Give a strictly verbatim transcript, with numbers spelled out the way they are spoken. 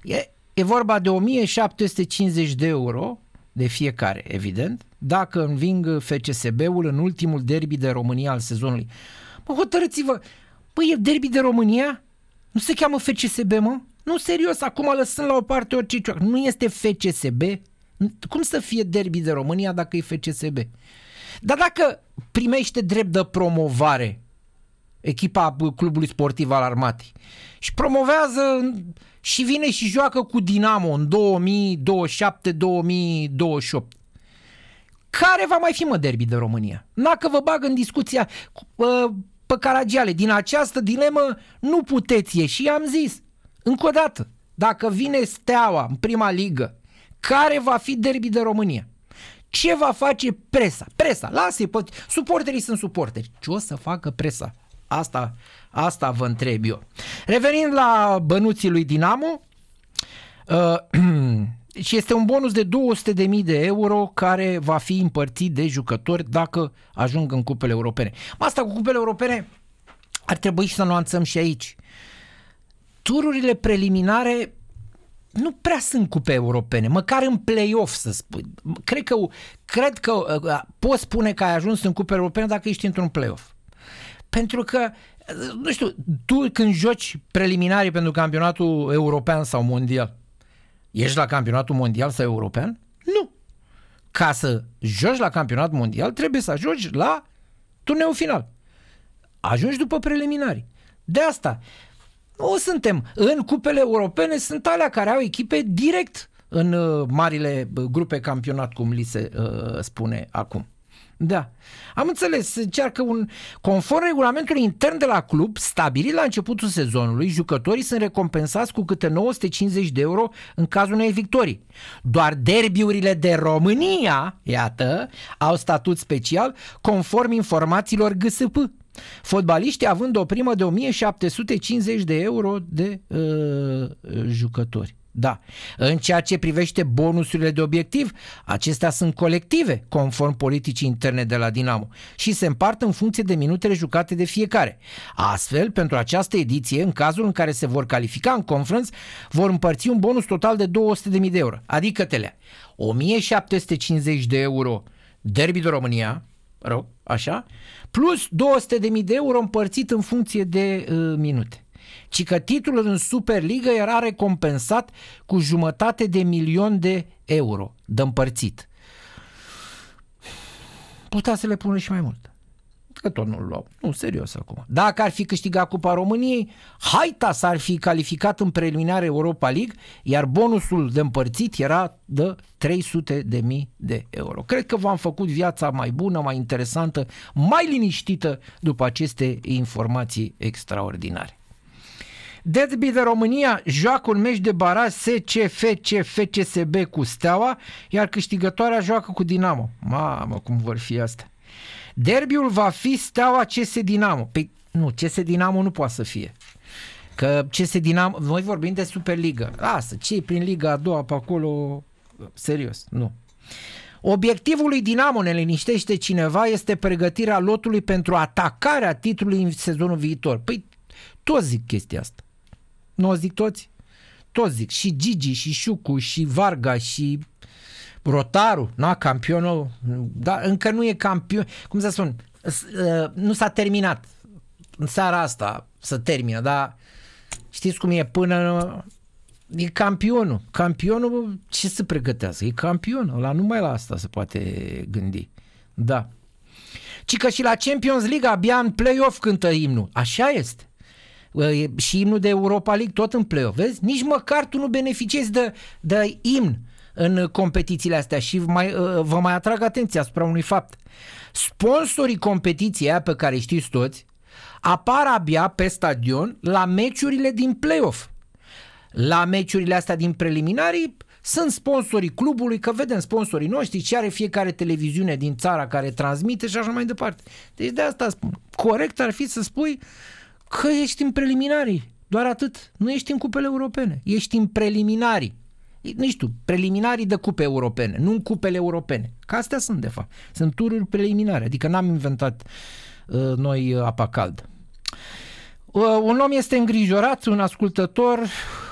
E, e vorba de o mie șapte sute cincizeci de euro de fiecare, evident, dacă înving F C S B-ul în ultimul derby de România al sezonului. Mă, hotărâți-vă, băi, e derby de România? Nu se cheamă F C S B, mă? Nu, serios, acum lăsând la o parte orice cioacă. Nu este F C S B? Cum să fie derby de România dacă e F C S B? Dar dacă primește drept de promovare echipa clubului sportiv al Armatei și promovează și vine și joacă cu Dinamo în două mii douăzeci și șapte două mii douăzeci și opt, care va mai fi, mă, derby de România? Dacă vă bag în discuția uh, pe Caragiale, din această dilemă nu puteți ieși, am zis. Încă o dată, dacă vine Steaua în prima ligă, care va fi derby de România? Ce va face presa? Presa, lasă-i, suporterii sunt suporteri. Ce o să facă presa? Asta, asta vă întreb eu. Revenind la bănuții lui Dinamo, uh, și este un bonus de două sute de mii de euro care va fi împărțit de jucători dacă ajung în cupele europene. Asta cu cupele europene ar trebui și să nuanțăm și aici. Tururile preliminare nu prea sunt cupe europene, măcar în play-off să spui. Cred că, cred că uh, poți spune că ai ajuns în cupe europene dacă ești într-un play-off. Pentru că, nu știu, tu când joci preliminarii pentru campionatul european sau mondial, ești la campionatul mondial sau european? Nu. Ca să joci la campionatul mondial, trebuie să ajungi la turneul final. Ajungi după preliminarii. De asta, nu suntem. În cupele europene sunt alea care au echipe direct în uh, marile grupe campionat, cum li se uh, spune acum. Da, am înțeles, se încearcă un... Conform regulamentului intern de la club, stabilit la începutul sezonului, jucătorii sunt recompensați cu câte nouă sute cincizeci de euro în cazul unei victorii. Doar derbiurile de România, iată, au statut special conform informațiilor G S P. Fotbaliștii având o primă de o mie șapte sute cincizeci de euro de uh, jucători. Da. În ceea ce privește bonusurile de obiectiv, acestea sunt colective, conform politicii interne de la Dinamo, și se împart în funcție de minutele jucate de fiecare. Astfel, pentru această ediție, în cazul în care se vor califica în conference, vor împărți un bonus total de două sute de mii de euro, adică telea o mie șapte sute cincizeci de euro derby de România, rău, așa, plus două sute de mii de euro împărțit în funcție de uh, minute. Ci că titlul în Superliga era recompensat cu jumătate de milion de euro de împărțit. Putea să le pună și mai mult. Că tot nu-l luau. Nu, serios acum. Dacă ar fi câștigat Cupa României, Haita s-ar fi calificat în preliminare Europa League, iar bonusul de împărțit era de trei sute de mii de euro. Cred că v-am făcut viața mai bună, mai interesantă, mai liniștită după aceste informații extraordinare. Derby de România joacă un meci de baraj S C F C F C S B cu Steaua, iar câștigătoarea joacă cu Dinamo. Mamă, cum vor fi astea. Derbiul va fi Steaua C S Dinamo. Păi nu, C S Dinamo nu poate să fie. Că C S Dinamo, noi vorbim de Superliga. Lasă, ce prin Liga a doua pe acolo, serios, nu. Obiectivul lui Dinamo, ne liniștește cineva, este pregătirea lotului pentru atacarea titlului în sezonul viitor. Păi toți zic chestia asta. Nu o zic toți? Toți zic. Și Gigi, și Șucu, și Varga, și Rotaru, na, campionul, dar încă nu e campion, cum să spun, nu s-a terminat. În seara asta să termină, dar știți cum e până, e campionul. Campionul ce să pregătească? E campionul, la numai la asta se poate gândi. Da. Ci că și la Champions League abia în play-off cântă imnul. Așa este. Și imnul de Europa League tot în play-off, vezi? Nici măcar tu nu beneficiezi de, de imn în competițiile astea și mai, vă mai atrag atenția asupra unui fapt. Sponsorii competiției aia pe care știți toți apar abia pe stadion la meciurile din play-off. La meciurile astea din preliminarii sunt sponsorii clubului, că vedem sponsorii noștri, ce are fiecare televiziune din țara care transmite și așa mai departe. Deci de asta spun. Corect ar fi să spui că ești în preliminarii, doar atât. Nu ești în cupele europene, ești în preliminarii. Nu știu, preliminarii de cupe europene, nu în cupele europene. Că astea sunt, de fapt. Sunt tururi preliminare, adică n-am inventat uh, noi apa caldă. Uh, un om este îngrijorat, un ascultător,